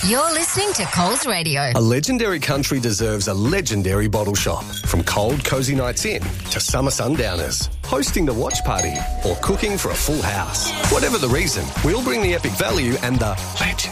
You're listening to Coles Radio. A legendary country deserves a legendary bottle shop. From cold, cosy nights in to summer sundowners, hosting the watch party or cooking for a full house. Whatever the reason, we'll bring the epic value and the legend